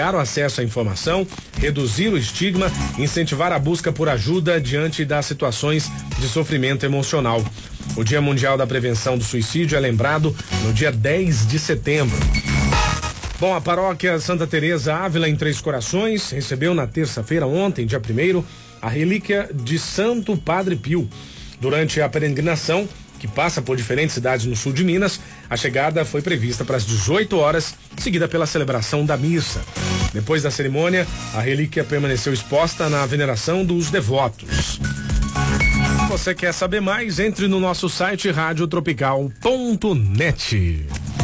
o acesso à informação, reduzir o estigma, incentivar a busca por ajuda diante das situações de sofrimento emocional. O Dia Mundial da Prevenção do Suicídio é lembrado no dia 10 de setembro. Bom, a paróquia Santa Teresa Ávila em Três Corações recebeu na terça-feira, ontem, dia 1º, a relíquia de Santo Padre Pio. Durante a peregrinação, que passa por diferentes cidades no sul de Minas, a chegada foi prevista para as 18 horas, seguida pela celebração da missa. Depois da cerimônia, a relíquia permaneceu exposta na veneração dos devotos. Se você quer saber mais, entre no nosso site radiotropical.net.